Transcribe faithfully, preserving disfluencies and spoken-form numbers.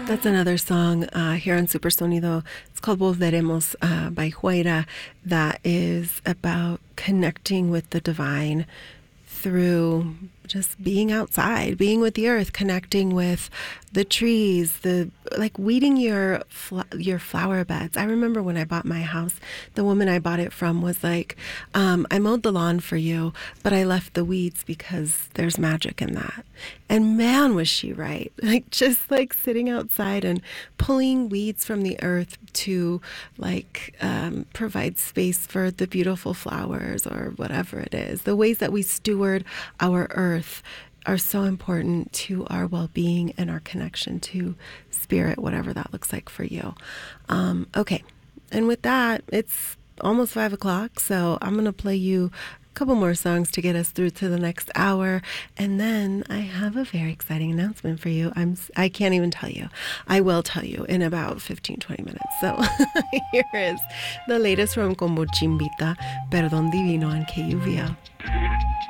That's another song uh, here on Supersonido. It's called Volveremos uh, by Huayra, that is about connecting with the divine through just being outside, being with the earth, connecting with the trees, the like weeding your fl- your flower beds. I remember when I bought my house, the woman I bought it from was like, um, I mowed the lawn for you, but I left the weeds because there's magic in that. And man, was she right. Like just like sitting outside and pulling weeds from the earth to like um, provide space for the beautiful flowers or whatever it is. The ways that we steward our earth are so important to our well-being and our connection to spirit, whatever that looks like for you. Um, okay. And with that, it's almost five o'clock. So I'm going to play you a couple more songs to get us through to the next hour. And then I have a very exciting announcement for you. I'm, I can't even tell you. I will tell you in about fifteen, twenty minutes. So here is the latest from Combo Chimbita, Perdón Divino on K U V L.